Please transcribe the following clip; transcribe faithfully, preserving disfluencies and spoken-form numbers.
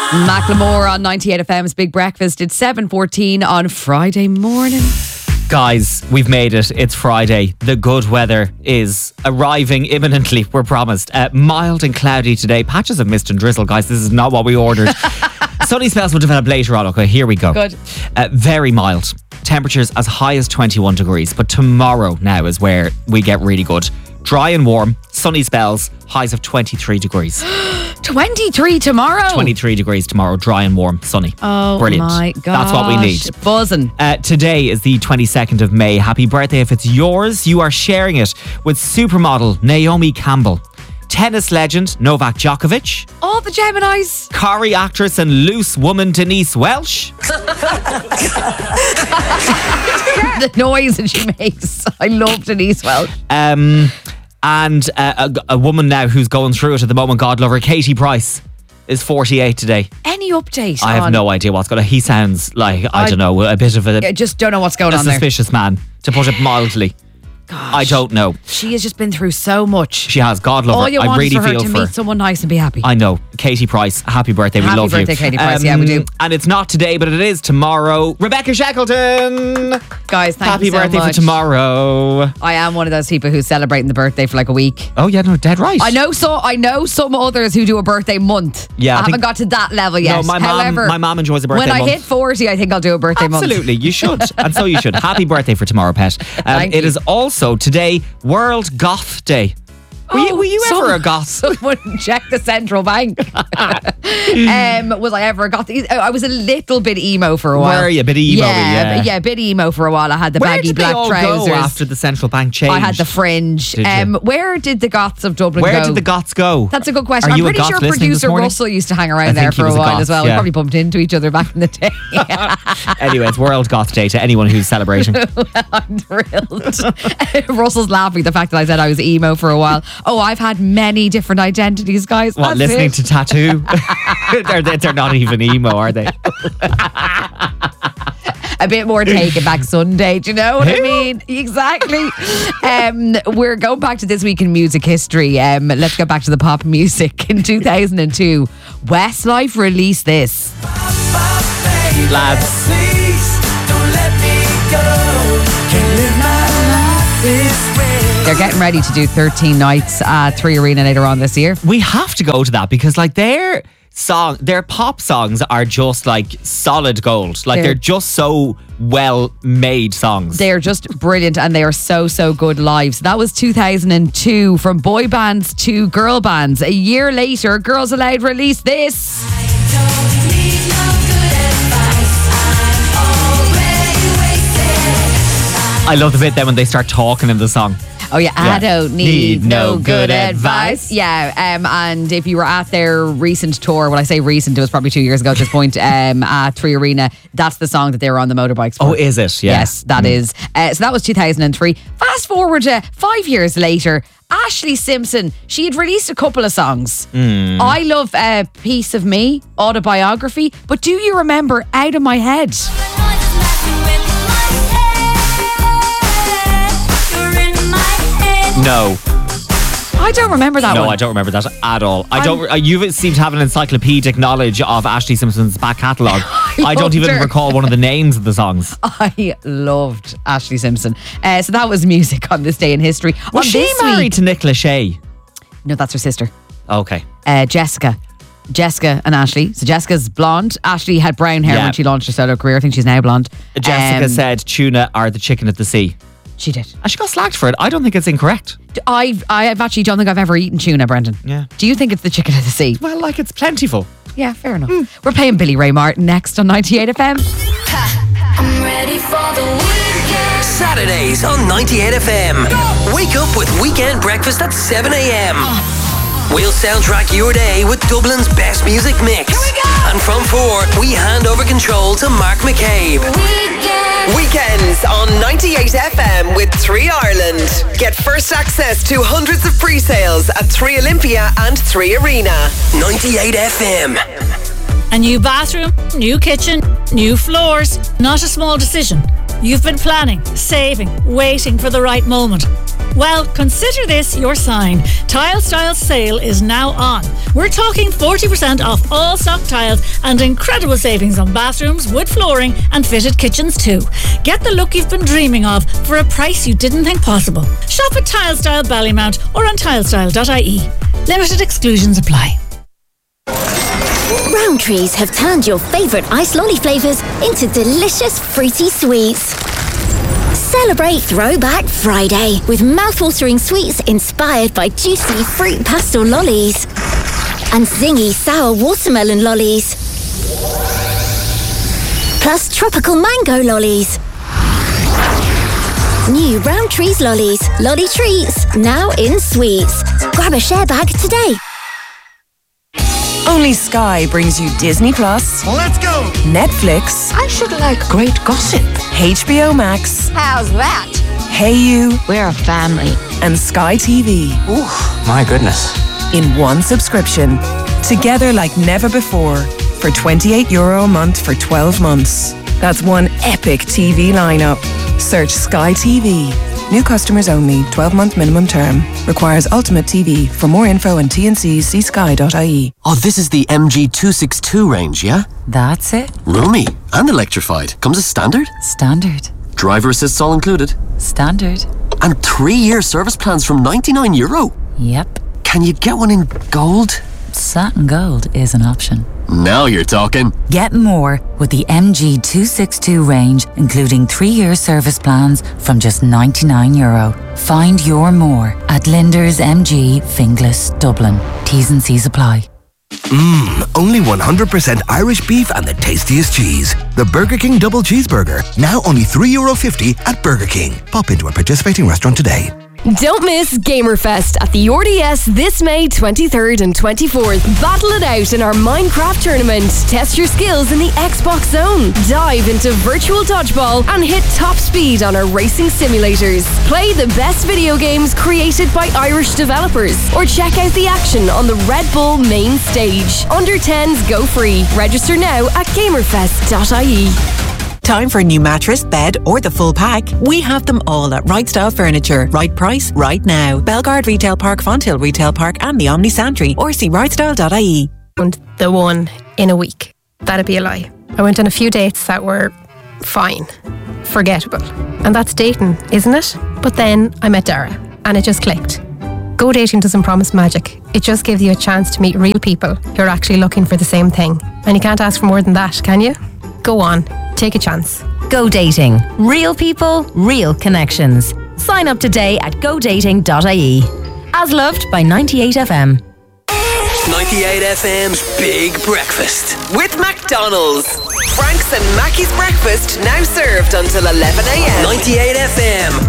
Macklemore on ninety-eight F M's Big Breakfast. It's seven fourteen on Friday morning. Guys, we've made it. It's Friday. The good weather is arriving imminently, we're promised. Uh, mild and cloudy today. Patches of mist and drizzle, guys. This is not what we ordered. Sunny spells will develop later on. Okay, here we go. Good. Uh, very mild. Temperatures as high as twenty-one degrees. But tomorrow now is where we get really good. Dry and warm. Sunny spells. Highs of twenty-three degrees. twenty-three tomorrow. twenty-three degrees tomorrow. Dry and warm. Sunny. Oh, brilliant. my God. That's what we need. Buzzing. Uh, today is the twenty-second of May. Happy birthday if it's yours. You are sharing it with supermodel Naomi Campbell, tennis legend Novak Djokovic, All the Geminis. Corrie actress and loose woman Denise Welch. The noise that she makes. I love Denise Welch. Um, and uh, a, a woman now who's going through it at the moment, God love her, Katie Price, is forty-eight today. Any update? I have on, no idea what's going on. He sounds like, I, I- don't know, a bit of a, I just don't know what's going a on there. suspicious man, to put it mildly. Gosh, I don't know. She has just been through so much. She has. God love All her. you I want really is for her feel to for meet her. someone nice and be happy. I know. Katie Price, happy birthday. We Happy love birthday, you. Katie Price. Yeah, we do. And it's not today, but it is tomorrow. Rebecca Shackleton. Guys, thank happy you so birthday much. for tomorrow. I am one of those people who's celebrating the birthday for like a week. Oh, yeah, no, dead right. I know so I know some others who do a birthday month. Yeah, I I, haven't think- got to that level yet. No, my mom, However, my mom enjoys a birthday when I month. hit forty, I think I'll do a birthday month. Absolutely, you should. And so you should. Happy birthday for tomorrow, pet. Um, Thank it you. is also today World Goth Day. Were you, Oh, were you some- ever a goth? Someone check the central bank. um, was I ever a goth? I was a little bit emo for a while. Were you? A bit emo-y, yeah. yeah, a bit emo for a while. I had the Where baggy did black they all trousers. go after the central bank changed? I had the fringe. Did you? Um, where did the goths of Dublin Where go? did the goths go? That's a good question. Are I'm you a pretty goth sure listening this producer morning? Russell used to hang I around there think he for a was a while goth, as well. yeah. We probably bumped into each other back in the day. Anyway, it's World Goth Day to anyone who's celebrating. I'm thrilled. Russell's laughing at the fact that I said I was emo for a while. Oh, I've had many different identities, guys. What, That's listening it. to Tattoo? they're, they're not even emo, are they? A bit more Taking Back Sunday. Do you know what I Who? mean? Exactly. um, we're going back to this week in music history. Um, let's go back to the pop music. In two thousand two, Westlife released this. Lads. They're getting ready to do thirteen nights at Three Arena later on this year. We have to go to that because like their song, their pop songs are just like solid gold. Like they're, They're- just so well made songs. They are just brilliant and they are so, so good live. So that was two thousand two. From boy bands to girl bands. A year later, Girls Aloud released this. I love the bit then when they start talking in the song. Oh yeah, Yeah. I don't need, Need no no good good advice. advice. Yeah, um, and if you were at their recent tour, well I say recent, it was probably two years ago at this point, um, at Three Arena, that's the song that they were on the motorbikes for. Oh, is it? Yeah. Yes, that is. Uh, so that was two thousand three. Fast forward to five years later, Ashlee Simpson, she had released a couple of songs. Hmm. I love uh, Piece of Me, Autobiography, but do you remember Out of My Head? No. I don't remember that No, one. I don't remember that at all. I I'm- don't. Uh, you seem to have an encyclopedic knowledge of Ashlee Simpson's back catalogue. I don't loved even her. recall one of the names of the songs. I loved Ashlee Simpson. Uh, so that was music on this day in history. Was on she this married week, to Nick Lachey? no, that's her sister, Okay. uh, Jessica. Jessica and Ashlee. So Jessica's blonde. Ashlee had brown hair Yeah. when she launched her solo career. I think she's now blonde. Jessica Um, said tuna are the chicken of the sea. she did. And she got slagged for it. I don't think it's incorrect. I I actually don't think I've ever eaten tuna, Brendan. Yeah. Do you think it's the chicken of the sea? Well, like it's plentiful. Yeah, fair enough. We're playing Billy Ray Martin next on ninety-eight F M. I'm ready for the weekend. Saturdays on ninety-eight F M. Wake up with Weekend Breakfast at seven a.m. We'll soundtrack your day with Dublin's best music mix. Here we go. And from four, we hand over control to Mark McCabe. Weekend. Weekends on ninety-eight F M with three Ireland. Get first access to hundreds of pre-sales at three Olympia and three Arena. ninety-eight F M. A new bathroom, new kitchen, new floors. Not a small decision. You've been planning, saving, waiting for the right moment. Well, consider this your sign. Tile Style sale is now on. We're talking forty percent off all stock tiles and incredible savings on bathrooms, wood flooring and fitted kitchens too. Get the look you've been dreaming of for a price you didn't think possible. Shop at Tile Style Ballymount or on tilestyle dot I E. Limited exclusions apply. Rowntree's have turned your favourite ice lolly flavours into delicious fruity sweets. Celebrate Throwback Friday with mouth-watering sweets inspired by juicy fruit pastel lollies and zingy sour watermelon lollies, plus tropical mango lollies. New Rowntree's lollies, lolly treats, now in sweets. Grab a share bag today. Only Sky brings you Disney Plus. Let's go! Netflix. I should like great gossip. H B O Max. How's that? Hey You. We're a family. And Sky T V. Ooh, my goodness. In one subscription. Together like never before. For twenty-eight euro a month for twelve months. That's one epic T V lineup. Search Sky T V. New customers only. twelve-month minimum term. Requires Ultimate T V. For more info and T N Cs, see sky dot I E. Oh, this is the M G two sixty-two range, yeah? That's it. Roomy and electrified. Comes as standard? Standard. Driver assists all included? Standard. And three-year service plans from ninety-nine euro? Yep. Can you get one in gold? Satin gold is an option. Now you're talking. Get more with the M G two sixty-two range, including three-year service plans from just ninety-nine euro. Find your more at Linder's M G, Finglas, Dublin. T's and C's apply. Mmm, only one hundred percent Irish beef and the tastiest cheese. The Burger King Double Cheeseburger, now only three euro fifty at Burger King. Pop into a participating restaurant today. Don't miss Gamerfest at the R D S this May twenty-third and twenty-fourth. Battle it out in our Minecraft tournament. Test your skills in the Xbox Zone. Dive into virtual dodgeball and hit top speed on our racing simulators. Play the best video games created by Irish developers or check out the action on the Red Bull main stage. Under tens go free. Register now at gamerfest dot I E. Time for a new mattress, bed or the full pack? We have them all at Right Style Furniture. Right price, right now. Belgard Retail Park, Fonthill Retail Park and the Omni Santry, or see right style dot I E. The one in a week. That'd be a lie. I went on a few dates that were fine, forgettable. And that's dating, isn't it? But then I met Dara and it just clicked. Go dating doesn't promise magic. It just gives you a chance to meet real people who are actually looking for the same thing. And you can't ask for more than that, can you? Go on, take a chance. Go Dating. Real people, real connections. Sign up today at go dating dot I E. As loved by ninety-eight F M. ninety-eight F M's Big Breakfast. With McDonald's. Frank's and Mackey's breakfast now served until eleven a.m. ninety-eight F M.